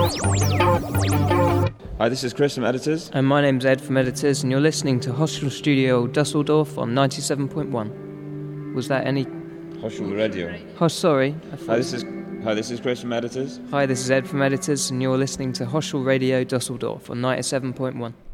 Hi, this is Chris from Editors. And my name's Ed from Editors, and you're listening to Hostel Studio Dusseldorf on 97.1. Was that any... Hostel Radio. Oh, sorry. Hi, this is Chris from Editors. Hi, this is Ed from Editors, and you're listening to Hostel Radio Dusseldorf on 97.1.